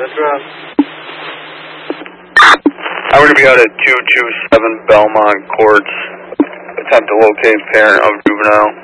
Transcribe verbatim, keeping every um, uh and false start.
That's right. I'm going to be out at two two seven Belmont Courts. Attempt to locate parent of juvenile.